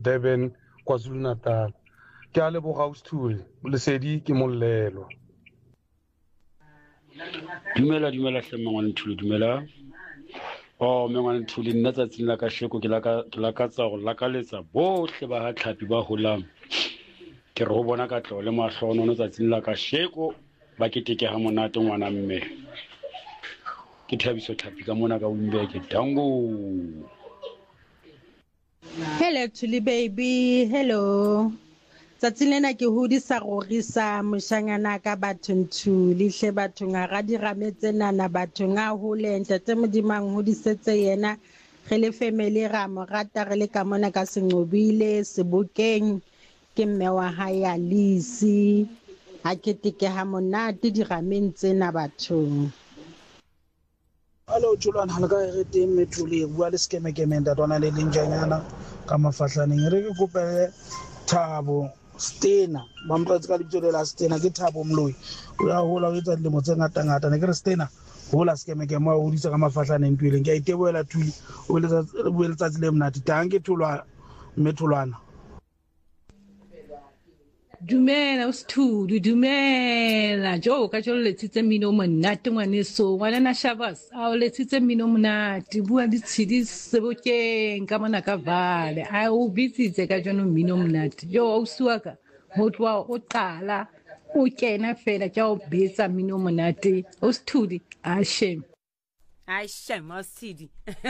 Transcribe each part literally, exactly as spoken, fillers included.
Durban, KwaZulu-Natal. Ke a leboga Ausi Lesedi ke mollelo. Dumela dumela hle Mangwane Thuli dumela. Oh Mangwane Thuli nna tsatsing la ka sheko ke la ka la ka tsa go la ka letsa bohle ba ha tlhapi ba holang. Ke re ho bona ka tlo le mahlono no tsatsing la ka sheko ba keteke ha monate ngwana mme. Ke Thabiso Tlhapi ka mona ka Wimberg Dango. Hello Thuli baby, hello. Tsatsing ke hodisa gorisa moshanyana ka bathong Thuli hle bathong a ga dirametse nana bathong a hole ntate modimang hodisetse yena re le family ra mo rata re le ka mona ka Sengobile Sebokeng ke mme wa hae Alisi ha keteke ha monate dirameng tsena bathong. Hello Julan halga re teng Methuli bua le skeme ke menda dona le linjanyana ka mafahlaneng re ke kopele Thabo Stena ba motlatsi ka lebitso le la Stena ke Thabo Mloyi o ya hola o etsa dilemo tse ngata ngata ne ke re Stena hola skeme ke mo o ditsa ka mafahlaneng twileng ke a iteboela Thuli o le bua letsatsi le mnati tanke Thulwa Methulwana. Dumela Usithuli dumela jo ka jolo letsitse mmino monate ngwaneso ngwana na Shabas a o letsitse mmino monate bua ditshedi Sebokeng ka mona ka Vale a o bitsitse ka jolo mmino monate jo o suaka motho wa o qala o kena fela ja o betsa mmino monate Usithuli a shame a shame Usithuli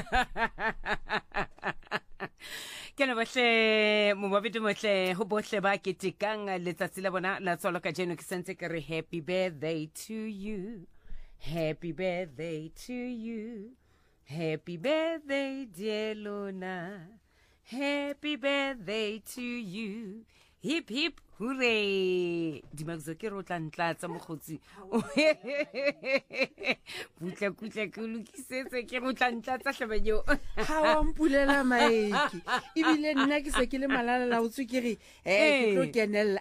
Kena bohle mo babedi mohle ho bohle ba ketekang letsatsi la bona la tsolo ka jeno ke sentse ke re happy birthday to you, happy birthday to you, happy birthday dear Lona, happy birthday to you, hip hip hooray. Dimagzo ke ro tla ntlatsa mogotsi butla kutla ke lokisetse ke ro tla ntlatsa hlebanyo ha wa mpulela maeki ibile nna ke se ke le malala la o tsukiri eh ke tlo kenella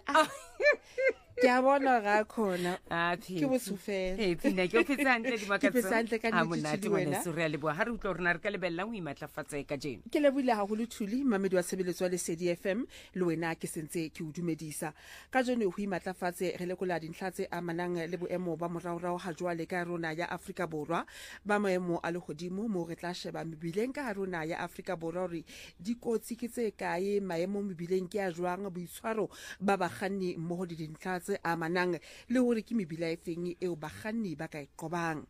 ke a bona ga khona ke bosufela eh pina ke opetsantle di makatso ke petsantle ka nnete wena so re a leboa ha re utlo rena re ka lebella ho imatlafatsa ka jeno ke le buile ha go le Thuli mamedi wa sebeletswa le Lesedi F M le wena ke sentse ke o dumedisa ka jeno ho imatlafatse re le kola dintlhatse a manang le boemo ba moraorao ha jwale ka rona ya Afrika Borwa ba maemo a le godimo mo re tla sheba mebileng ka rona ya Afrika Borwa re dikotsi ke tse kae maemo mebileng ke a jwang boitshwaro ba bakganni mo ho dintlhatse a manang le hore ke mebila e feng eo bakganni ba ka iqobang.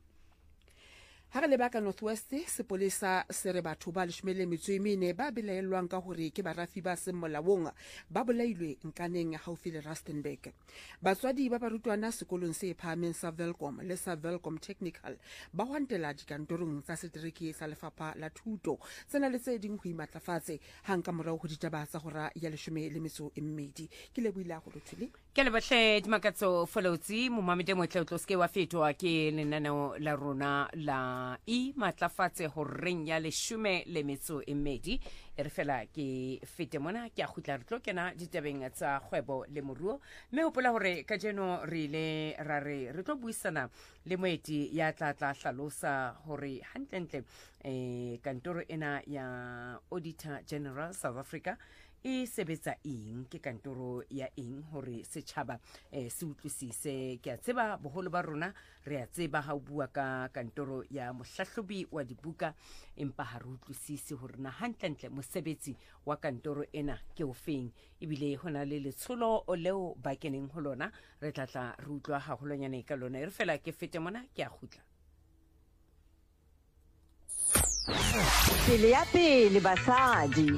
Ha re leba ka Northwest sepolesa se re batho ba leshome metso e mene ba belaelwang ka hore ke barafi ba se molaong ba bolailwe nkaneng haufi le Rustenburg. Batswadi ba barutwana sekolong se phahameng sa Welcome le sa Welcome Technical ba hwantela dikantorong tsa setereke sa lefapha la thuto tsena le tse ding ho imatlafatse hanka morao ho ditaba tsa hora ya leshome le metso e mmedi. Ke le buila go Thuli ke le batle di makatso folotsi mo mamede motle o tloske wa fetwa ke lenaneo la rona la I matlafatse ho reng ya leshome le metso e mmedi e re fela ke fete mona ke a khutla re tlo kena ditabeng tsa kgwebo le moruo mme hopola hore ka jeno re ile ra re re tlo buisana le moeti ya tla tla hlalosa hore hantlentle eh kantoro ena ya Auditor General South Africa e sebetsa eng ke kantoro ya eng hore setjhaba eh se utlwisise ke a tseba boholo ba rona re a tseba ha o bua ka kantoro ya mohlahlobi wa dibuka empa ha re utlwisise hore na hantlentle mosebetsi wa kantoro ena ke o feng ebile hona le letsholo o leo ba keneng ho lona re tlatla re utlwa ha holonyane ka lona e re fela ke fete mona ke a khutla pele ya pele basadi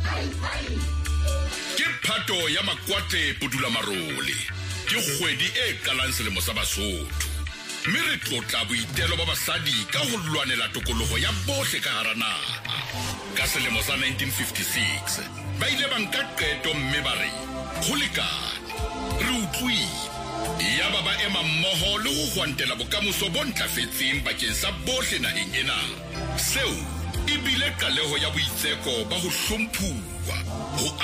ke phato ya makwate pudula marole ke kgwedi e qalang selemo sa Basotho mme re tlotla boitelo ba basadi ka ho lwanela tokoloho ya bohle ka hara naha ka selemo sa nineteen fifty-six ba ile ba nka qeto mme ba re ho lekane re utlwile ya baba ema mmoho le ho hwantela bokamoso bo ntlafetseng bakeng sa bohle naheng ena seo ibile qaleho ya boitseko ba ho hlomphuwa ho